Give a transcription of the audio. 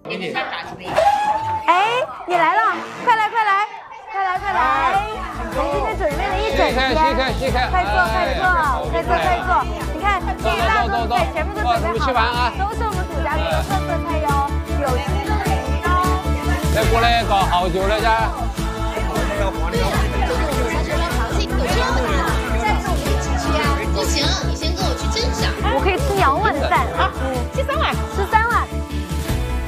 哎，你来了，快来！我们今天准备了一整天，快坐！你看这一大桌子菜全部都准备好了，都是我们土家族的特色菜哟，有鸡肉、有腰。 在过来搞好久了噻。